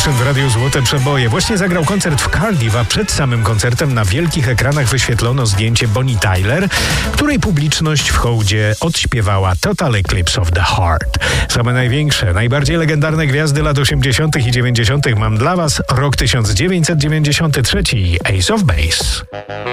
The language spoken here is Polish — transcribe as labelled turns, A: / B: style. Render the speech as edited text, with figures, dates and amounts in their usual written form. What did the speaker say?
A: Station w Radiu Złote Przeboje. Właśnie zagrał koncert w Cardiff, a przed samym koncertem na wielkich ekranach wyświetlono zdjęcie Bonnie Tyler, której publiczność w hołdzie odśpiewała Total Eclipse of the Heart. Same największe, najbardziej legendarne gwiazdy lat 80. i 90. mam dla Was. Rok 1993, Ace of Base.